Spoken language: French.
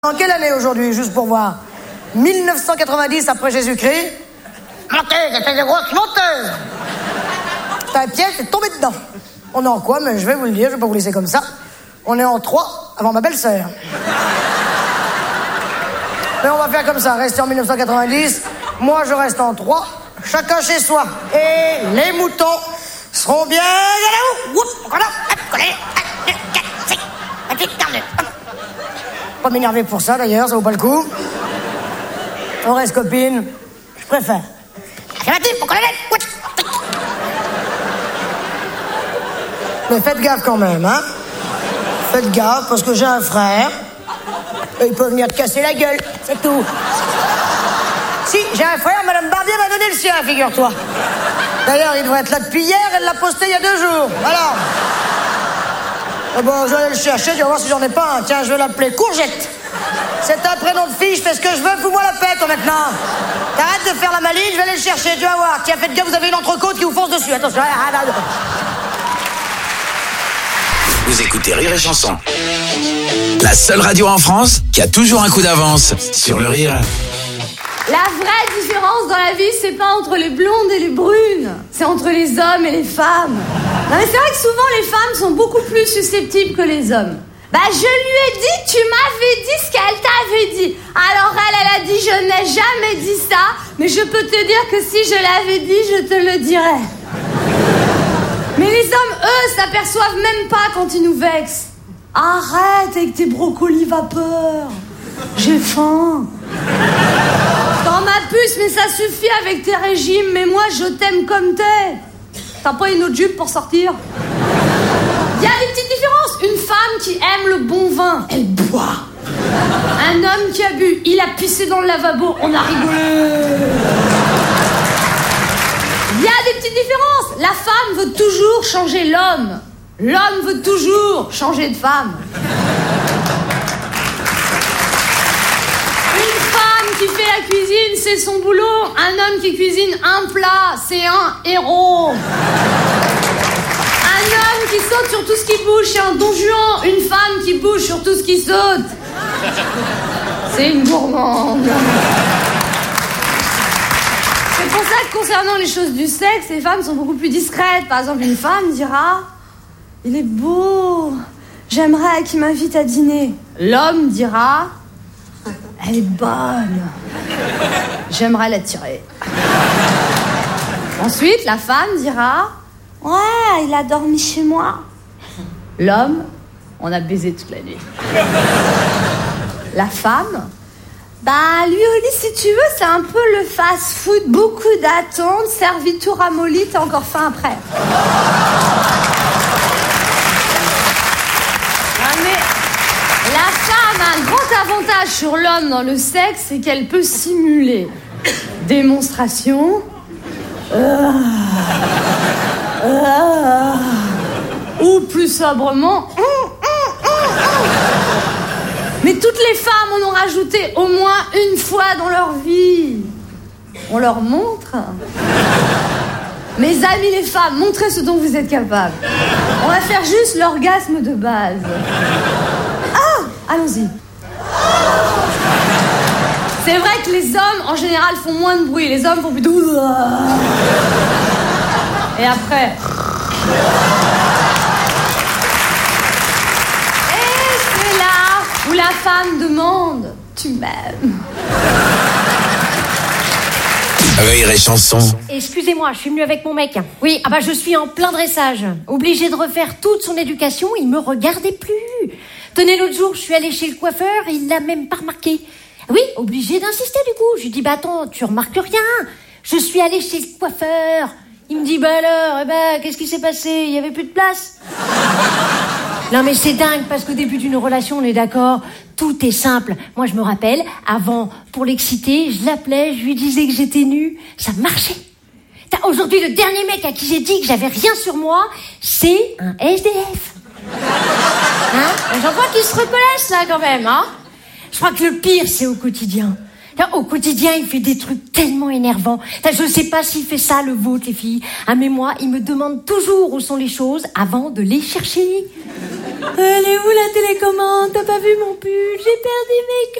En quelle année aujourd'hui, juste pour voir? 1990 après Jésus-Christ. Menteuse, c'est une grosse menteuse. Ta pièce est tombée dedans. On est en quoi? Mais je vais vous le dire, je vais pas vous laisser comme ça. On est en 3 avant ma belle-sœur. Mais on va faire comme ça, rester en 1990. Moi, je reste en 3. Chacun chez soi. Et les moutons seront bien Pas m'énerver pour ça, d'ailleurs, ça vaut pas le coup. On reste copines. Je préfère. Mais faites gaffe quand même, hein. Faites gaffe, parce que j'ai un frère. Et il peut venir te casser la gueule, c'est tout. Si, j'ai un frère, Madame Barbier m'a donné le sien, figure-toi. D'ailleurs, il devrait être là depuis hier, elle l'a posté il y a 2 jours. Alors. Oh bon, je vais aller le chercher, je vais voir si j'en ai pas un. Tiens, je vais l'appeler Courgette. C'est un prénom de fille, je fais ce que je veux, fous-moi la paix, toi, maintenant. T'arrêtes de faire la maline, je vais aller le chercher, tu vas voir. Tiens, faites gaffe, vous avez une entrecôte qui vous fonce dessus, attention. Vous écoutez Rire et Chanson. La seule radio en France qui a toujours un coup d'avance sur le rire. La vraie différence dans la vie, c'est pas entre les blondes et les brunes. C'est entre les hommes et les femmes. Non mais c'est vrai que souvent les femmes sont beaucoup plus susceptibles que les hommes. Bah je lui ai dit, tu m'avais dit ce qu'elle t'avait dit. Alors elle a dit, je n'ai jamais dit ça. Mais je peux te dire que si je l'avais dit, je te le dirais. Mais les hommes, eux, s'aperçoivent même pas quand ils nous vexent. Arrête avec tes brocolis vapeur. J'ai faim. Dans ma puce, mais ça suffit avec tes régimes. Mais moi, je t'aime comme t'es. T'as pas une autre jupe pour sortir? Il y a des petites différences. Une femme qui aime le bon vin, elle boit. Un homme qui a bu, il a pissé dans le lavabo, on a rigolé. Il y a des petites différences. La femme veut toujours changer l'homme. L'homme veut toujours changer de femme. Une femme qui fait la cuisine, c'est son boulot. Un homme qui cuisine un plat, c'est un héros. Un homme qui saute sur tout ce qui bouge, c'est un don Juan. Une femme qui bouge sur tout ce qui saute, c'est une gourmande. C'est pour ça que concernant les choses du sexe, les femmes sont beaucoup plus discrètes. Par exemple, une femme dira « Il est beau, j'aimerais qu'il m'invite à dîner ». L'homme dira « Elle est bonne, j'aimerais l'attirer ». Ensuite, la femme dira « Ouais, il a dormi chez moi ». L'homme, on a baisé toute la nuit. La femme, bah lui Oli, si tu veux, c'est un peu le fast-food, beaucoup d'attentes, servi tout ramolli, t'as encore faim après. Mais la femme a un grand avantage sur l'homme dans le sexe, c'est qu'elle peut simuler démonstration, ou plus sobrement, Mais toutes les femmes en ont rajouté au moins une fois dans leur vie. On leur montre. Mes amis les femmes, montrez ce dont vous êtes capables. On va faire juste l'orgasme de base. Ah, allons-y. C'est vrai que les hommes, en général, font moins de bruit. Les hommes font plutôt... Et après... Et c'est là où la femme demande « Tu m'aimes ?» Rire et Chanson. Excusez-moi, je suis venue avec mon mec. Oui, je suis en plein dressage. Obligée de refaire toute son éducation, il me regardait plus. Tenez, l'autre jour, je suis allée chez le coiffeur, il l'a même pas remarqué. Oui, obligée d'insister du coup. Je lui dis, attends, tu remarques rien. Je suis allée chez le coiffeur. Il me dit, alors, qu'est-ce qui s'est passé? Il y avait plus de place? Non mais c'est dingue, parce qu'au début d'une relation, on est d'accord, tout est simple. Moi je me rappelle, avant, pour l'exciter, je l'appelais, je lui disais que j'étais nue, ça marchait. Aujourd'hui, le dernier mec à qui j'ai dit que j'avais rien sur moi, c'est un SDF. J'en vois qu'ils se reconnaissent là quand même, hein. Je crois que le pire, c'est au quotidien. Au quotidien, il fait des trucs tellement énervants. Je sais pas s'il fait ça, le vôtre, les filles. Mais moi, il me demande toujours où sont les choses avant de les chercher. Elle est où la télécommande? T'as pas vu mon pull? J'ai perdu mes clés.